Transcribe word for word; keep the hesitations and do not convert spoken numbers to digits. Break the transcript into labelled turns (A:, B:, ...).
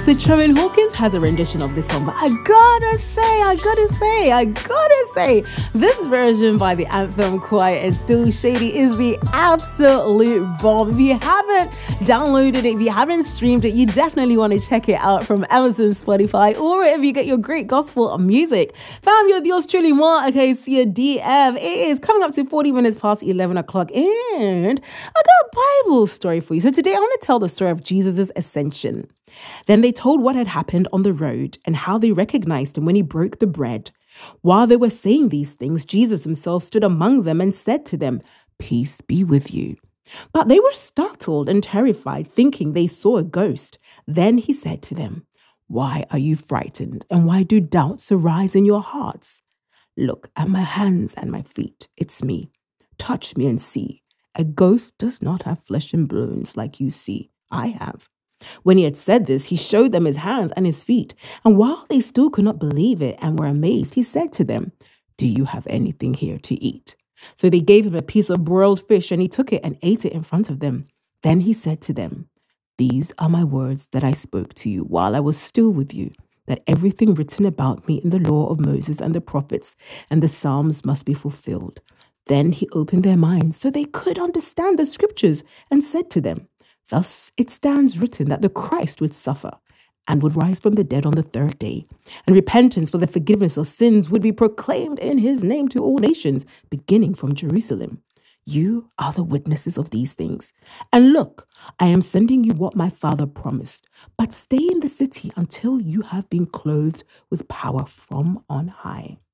A: So Tremaine Hawkins has a rendition of this song, but I gotta say, I gotta say, I gotta say, this version by the Anthem Choir and Still Shady is the absolute bomb. If you haven't downloaded it, if you haven't streamed it, you definitely want to check it out from Amazon, Spotify, or wherever you get your great gospel music. Fam, you're with yours truly, Moi Acacia D F. It is coming up to forty minutes past eleven o'clock, and I got a Bible story for you. So today I want to tell the story of Jesus' ascension. Then they told what had happened on the road and how they recognized him when he broke the bread. While they were saying these things, Jesus himself stood among them and said to them, "Peace be with you." But they were startled and terrified, thinking they saw a ghost. Then he said to them, "Why are you frightened, and why do doubts arise in your hearts? Look at my hands and my feet. It's me. Touch me and see. A ghost does not have flesh and bones like you see. I have." When he had said this, he showed them his hands and his feet. And while they still could not believe it and were amazed, he said to them, "Do you have anything here to eat?" So they gave him a piece of broiled fish, and he took it and ate it in front of them. Then he said to them, "These are my words that I spoke to you while I was still with you, that everything written about me in the law of Moses and the prophets and the Psalms must be fulfilled." Then he opened their minds so they could understand the scriptures and said to them, "Thus it stands written that the Christ would suffer and would rise from the dead on the third day, and repentance for the forgiveness of sins would be proclaimed in his name to all nations, beginning from Jerusalem. You are the witnesses of these things. And look, I am sending you what my Father promised, but stay in the city until you have been clothed with power from on high."